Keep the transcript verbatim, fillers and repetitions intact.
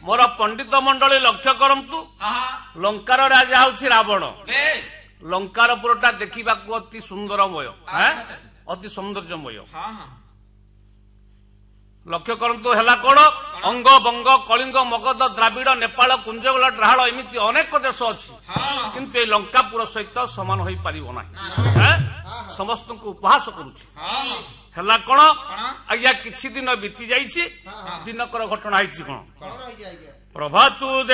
मोर पंडित मंडली लक्ष्य करंतु लंकार राजा हूँ रावण लंकार पुरटा देखा अति सुंदरमय अति सौंदर्यमय लक्ष्य करंतु है कौन अंग बंग कलिंग मगध द्राविड़ नेपाल कुंजगल ड्राहल एमती अनेक देश अच्छी किंतु ये लंकापुर सहित समान हो पारिबना समस्त को उपहास करुच्ची है कौन आज्ञा किछि दिन बीती जाइछि दिनकर घटना कौन प्रभातु